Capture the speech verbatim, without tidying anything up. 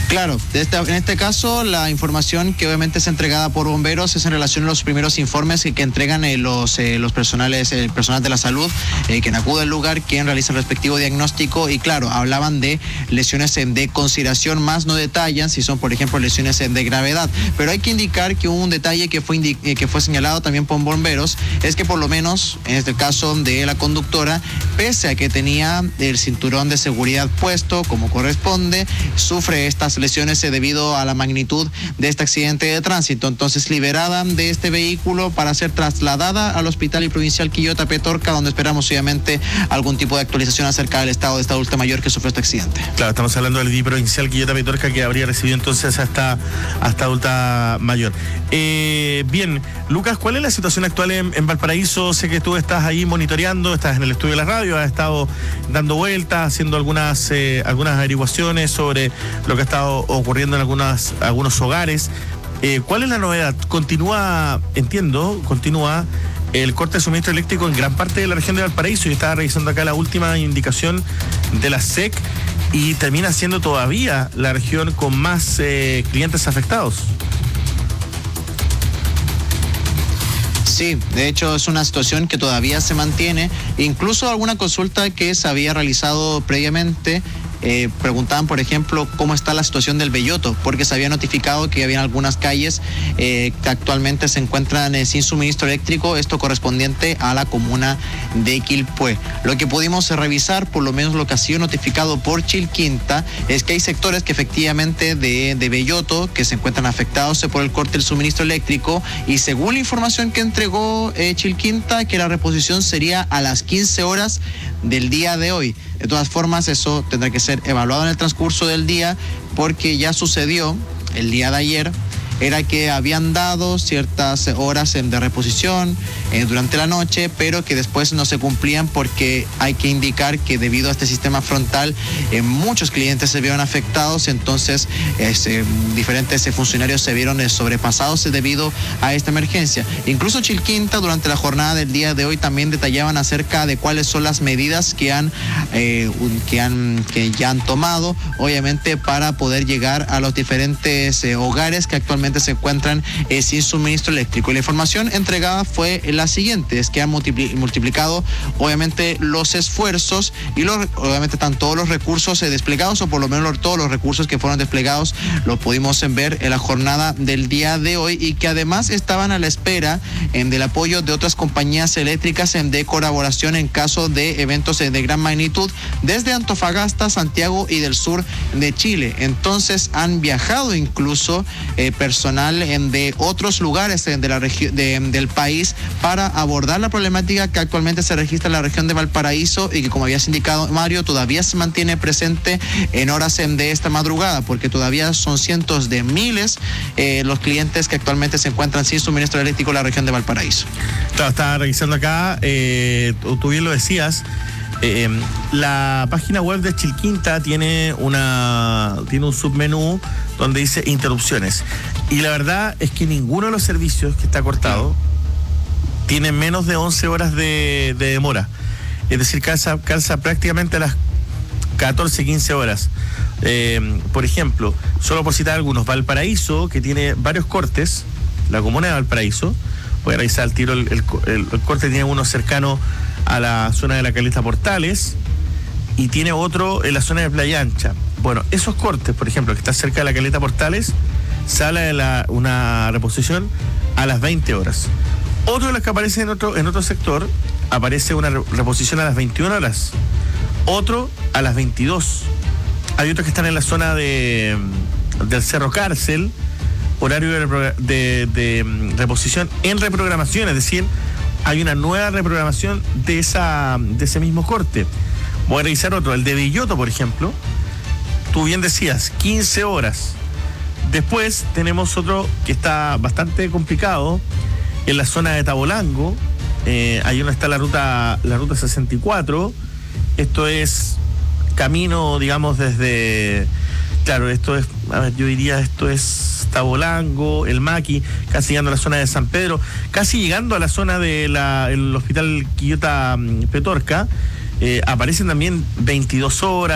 Claro, de esta, en este caso la información que obviamente es entregada por bomberos es en relación a los primeros informes que, que entregan eh, los eh, los personales, el personal de la salud, eh, quien acude al lugar, quien realiza el respectivo diagnóstico y claro, hablaban de lesiones en de consideración, más no detallan si son por ejemplo lesiones en de gravedad, pero hay que indicar que hubo un detalle que fue indi- que fue señalado también por bomberos, es que por lo menos en este caso de la conductora, pese a que tenía el cinturón de seguridad puesto como corresponde, sufre estas lesiones debido a la magnitud de este accidente de tránsito. Entonces, liberada de este vehículo para ser trasladada al Hospital y Provincial Quillota Petorca, donde esperamos obviamente algún tipo de actualización acerca del estado de esta adulta mayor que sufrió este accidente. Claro, estamos hablando del I Provincial Quillota Petorca, que habría recibido entonces hasta, hasta adulta mayor. Eh, bien, Lucas, ¿cuál es la situación actual en, en Valparaíso? Sé que tú estás ahí monitoreando, estás en el estudio de la radio, has estado dando vueltas, haciendo algunas, eh, algunas averiguaciones sobre lo que ha estado ocurriendo en algunas, algunos hogares. Eh, ¿Cuál es la novedad? Continúa, entiendo, continúa el corte de suministro eléctrico en gran parte de la región de Valparaíso. Yo estaba revisando acá la última indicación de la S E C y termina siendo todavía la región con más eh, clientes afectados. Sí, de hecho es una situación que todavía se mantiene. Incluso alguna consulta que se había realizado previamente, Eh, preguntaban, por ejemplo, cómo está la situación del Belloto, porque se había notificado que había algunas calles eh, que actualmente se encuentran eh, sin suministro eléctrico, esto correspondiente a la comuna de Quilpué. Lo que pudimos revisar, por lo menos lo que ha sido notificado por Chilquinta, es que hay sectores que efectivamente de, de Belloto que se encuentran afectados por el corte del suministro eléctrico, y según la información que entregó eh, Chilquinta, que la reposición sería a las quince horas del día de hoy. De todas formas, eso tendrá que ser evaluado en el transcurso del día, porque ya sucedió el día de ayer, era que habían dado ciertas horas de reposición eh, durante la noche, pero que después no se cumplían, porque hay que indicar que debido a este sistema frontal eh, muchos clientes se vieron afectados. Entonces eh, diferentes eh, funcionarios se vieron eh, sobrepasados debido a esta emergencia. Incluso Chilquinta durante la jornada del día de hoy también detallaban acerca de cuáles son las medidas que han, eh, que han que ya han tomado, obviamente para poder llegar a los diferentes eh, hogares que actualmente se encuentran eh, sin suministro eléctrico. Y la información entregada fue la siguiente, es que han multipli- multiplicado obviamente los esfuerzos y los, obviamente están todos los recursos eh, desplegados, o por lo menos los, todos los recursos que fueron desplegados los pudimos en ver en la jornada del día de hoy, y que además estaban a la espera eh, del apoyo de otras compañías eléctricas eh, de colaboración en caso de eventos eh, de gran magnitud desde Antofagasta, Santiago y del sur de Chile. Entonces han viajado incluso eh, personas personal de otros lugares de la región de, del país para abordar la problemática que actualmente se registra en la región de Valparaíso, y que, como habías indicado, Mario, todavía se mantiene presente en horas de esta madrugada, porque todavía son cientos de miles eh, los clientes que actualmente se encuentran sin suministro eléctrico en la región de Valparaíso. Claro, estaba revisando acá, eh, tú, tú bien lo decías. Eh, la página web de Chilquinta tiene una tiene un submenú donde dice interrupciones, y la verdad es que ninguno de los servicios que está cortado tiene menos de once horas de, de demora, es decir, calza, calza prácticamente a las catorce, quince horas. Eh, por ejemplo, solo por citar algunos, Valparaíso, que tiene varios cortes, la comuna de Valparaíso, voy a revisar al tiro el, el, el, el corte, tiene uno cercano a la zona de la Caleta Portales y tiene otro en la zona de Playa Ancha. Bueno, esos cortes, por ejemplo, que está cerca de la Caleta Portales, sale de la, una reposición a las veinte horas. Otro de los que aparece en otro, en otro sector, aparece una reposición a las veintiuna horas. Otro a las veintidós. Hay otros que están en la zona de del Cerro Cárcel, horario de, de, de reposición en reprogramación, es decir, hay una nueva reprogramación de esa de ese mismo corte. Voy a revisar otro, el de Belloto, por ejemplo. Tú bien decías, quince horas. Después tenemos otro que está bastante complicado en la zona de Tabolango. Eh, ahí donde está la ruta, la ruta sesenta y cuatro. Esto es camino, digamos, desde... Claro, esto es, a ver, yo diría, esto es Tabolango, el Maqui, casi llegando a la zona de San Pedro, casi llegando a la zona del Hospital Quillota Petorca. Eh, aparecen también veintidós horas.